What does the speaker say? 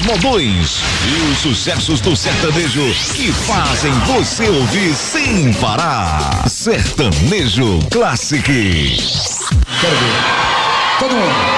modões e os sucessos do sertanejo que fazem você ouvir sem parar. Sertanejo Classic. Quero ver. Todo mundo.